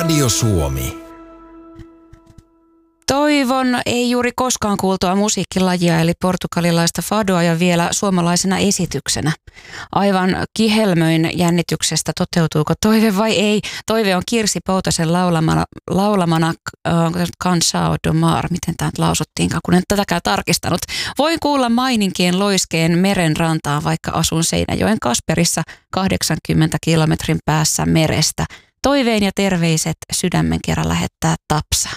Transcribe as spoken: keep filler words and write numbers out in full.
Radio Suomi. Toivon ei juuri koskaan kuultua musiikkilajia eli portugalilaista fadoa ja vielä suomalaisena esityksenä. Aivan kihelmöin jännityksestä toteutuuko toive vai ei. Toive on Kirsi Poutasen laulamana, laulamana äh, Cansao do Mar, miten tämä nyt lausuttiinkaan, kun en tätäkään tarkistanut. Voin kuulla maininkien loiskeen meren rantaan, vaikka asun Seinäjoen Kasperissa kahdeksankymmentä kilometrin päässä merestä. Toiveen ja terveiset sydämen kerran lähettää Tapsa.